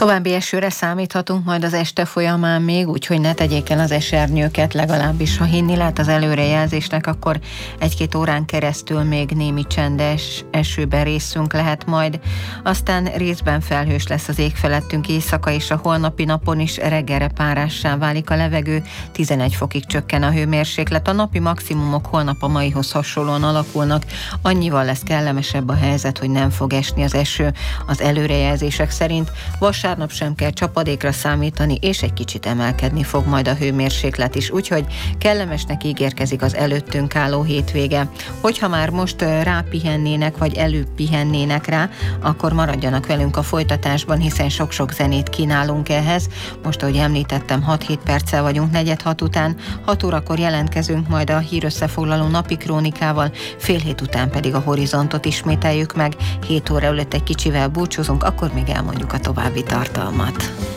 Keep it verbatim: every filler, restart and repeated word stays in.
További esőre számíthatunk majd az este folyamán még, úgyhogy ne tegyék el az esernyőket, legalábbis ha hinni lehet az előrejelzésnek, akkor egy-két órán keresztül még némi csendes esőben részünk lehet majd. Aztán részben felhős lesz az ég felettünk éjszaka, és a holnapi napon is reggelre párássá válik a levegő, tizenegy fokig csökken a hőmérséklet. A napi maximumok holnap a maihoz hasonlóan alakulnak, annyival lesz kellemesebb a helyzet, hogy nem fog esni az eső az előrejelzések szerint. Vasárnap sem kell csapadékra számítani, és egy kicsit emelkedni fog majd a hőmérséklet is, úgyhogy kellemesnek ígérkezik az előttünk álló hétvége. Hogyha már most rápihennének, vagy előbb pihennének rá, akkor maradjanak velünk a folytatásban, hiszen sok-sok zenét kínálunk ehhez. Most, ahogy említettem, hat-hét perccel vagyunk negyed hat után, hat órakor jelentkezünk majd a hírösszefoglaló napi krónikával, fél hét után pedig a Horizontot ismételjük meg, hét óra előtt egy kicsivel búcsúzunk, akkor még elmondjuk a további tartalmat.